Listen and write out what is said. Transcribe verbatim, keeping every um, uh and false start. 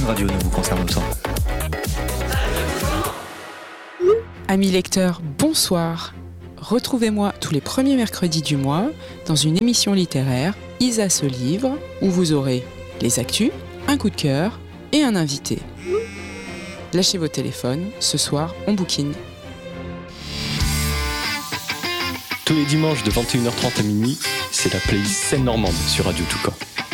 radio ne vous concerne pas. Amis lecteurs, bonsoir. Retrouvez-moi tous les premiers mercredis du mois dans une émission littéraire Isa se livre où vous aurez les actus, un coup de cœur et un invité. Lâchez vos téléphones, ce soir on bouquine. Tous les dimanches de vingt et une heures trente à minuit, c'est la playlist Scène Normande sur Radio Toucan.